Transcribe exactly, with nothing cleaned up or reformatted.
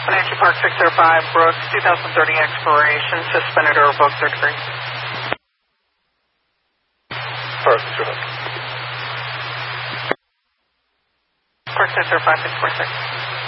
Wenatchee Park six oh five, Brooks, two thousand thirty expiration, suspended or revoked third degree. Park six oh five. Park six oh five, six four six.